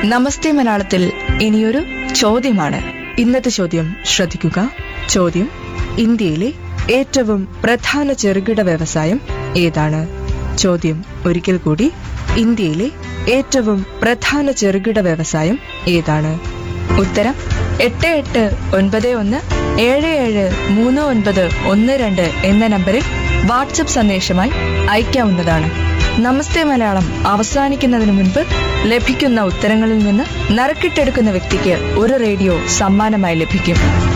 നമസ്തേ മലയാളത്തിൽ ഇനിയൊരു ചോദ്യമാണ്. ഇന്നത്തെ ചോദ്യം ശ്രദ്ധിക്കുക. ചോദ്യം: ഇന്ത്യയിലെ ഏറ്റവും പ്രധാന ചെറുകിട വ്യവസായം ഏതാണ്? ചോദ്യം ഒരിക്കൽ കൂടി: ഇന്ത്യയിലെ ഏറ്റവും പ്രധാന ചെറുകിട വ്യവസായം ഏതാണ്? ഉത്തരം 8891773912 എന്ന നമ്പറിൽ വാട്സ്ആപ്പ് സന്ദേശമായി അയക്കാവുന്നതാണ്. നമസ്തേ മലയാളം അവസാനിക്കുന്നതിന് മുൻപ് ലഭിക്കുന്ന ഉത്തരങ്ങളിൽ നിന്ന് നറുക്കിട്ടെടുക്കുന്ന വ്യക്തിക്ക് ഒരു റേഡിയോ സമ്മാനമായി ലഭിക്കും.